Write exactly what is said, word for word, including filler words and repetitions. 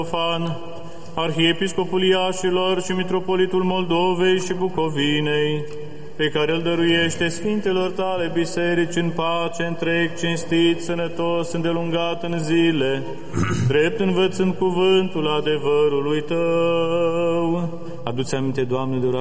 Fan, Arhiepiscopul Iașilor și Mitropolitul Moldovei și Bucovinei, pe care îl dăruiește Sfintelor tale biserici în pace, întreg, cinstit, sănătos, îndelungat în zile, drept învățând cuvântul adevărului tău. Adu-ți aminte, Doamne, de